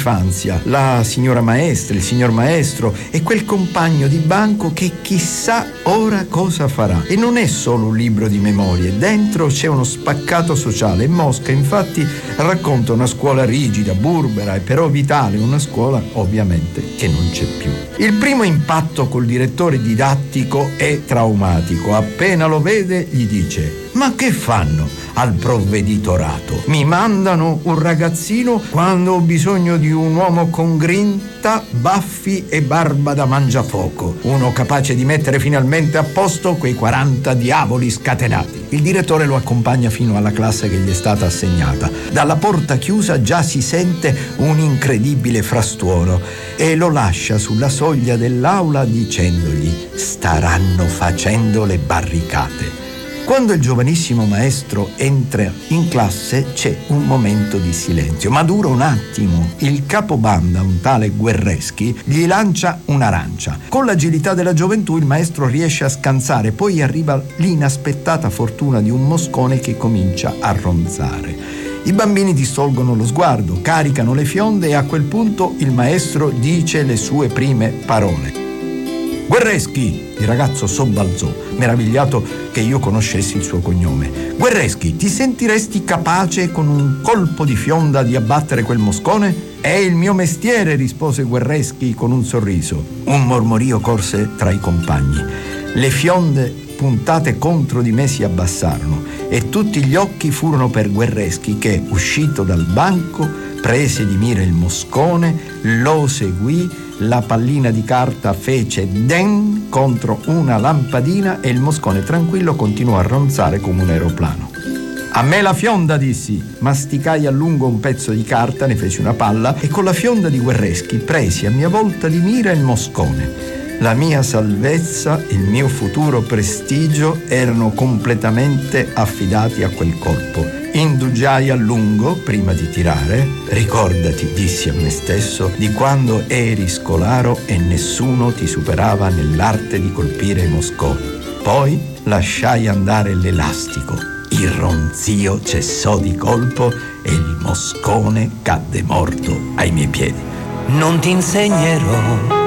infanzia, la signora maestra, il signor maestro e quel compagno di banco che chissà ora cosa farà. E non è solo un libro di memorie, dentro c'è uno spaccato sociale. Mosca infatti racconta una scuola rigida, burbera e però vitale, una scuola ovviamente che non c'è più. Il primo impatto col direttore didattico è traumatico. Appena lo vede gli dice: ma che fanno al provveditorato? Mi mandano un ragazzino quando ho bisogno di un uomo con grinta, baffi e barba da mangiafoco, uno capace di mettere finalmente a posto quei 40 diavoli scatenati. Il direttore lo accompagna fino alla classe che gli è stata assegnata. Dalla porta chiusa già si sente un incredibile frastuono e lo lascia sulla soglia dell'aula dicendogli: staranno facendo le barricate. Quando il giovanissimo maestro entra in classe c'è un momento di silenzio, ma dura un attimo. Il capobanda, un tale Guerreschi, gli lancia un'arancia. Con l'agilità della gioventù il maestro riesce a scansare, poi arriva l'inaspettata fortuna di un moscone che comincia a ronzare. I bambini distolgono lo sguardo, caricano le fionde e a quel punto il maestro dice le sue prime parole. Guerreschi! Il ragazzo sobbalzò, meravigliato che io conoscessi il suo cognome. Guerreschi, ti sentiresti capace con un colpo di fionda di abbattere quel moscone? È il mio mestiere, rispose Guerreschi con un sorriso. Un mormorio corse tra i compagni. Le fionde puntate contro di me si abbassarono e tutti gli occhi furono per Guerreschi che, uscito dal banco, prese di mira il moscone, lo seguì. La pallina di carta fece den contro una lampadina e il moscone tranquillo continuò a ronzare come un aeroplano. A me la fionda, dissi. Masticai a lungo un pezzo di carta, ne feci una palla e con la fionda di Guerreschi presi a mia volta di mira il moscone. La mia salvezza, il mio futuro prestigio erano completamente affidati a quel colpo. Indugiai a lungo prima di tirare. Ricordati, dissi a me stesso, di quando eri scolaro e nessuno ti superava nell'arte di colpire i mosconi. Poi lasciai andare l'elastico. Il ronzio cessò di colpo e il moscone cadde morto ai miei piedi. Non ti insegnerò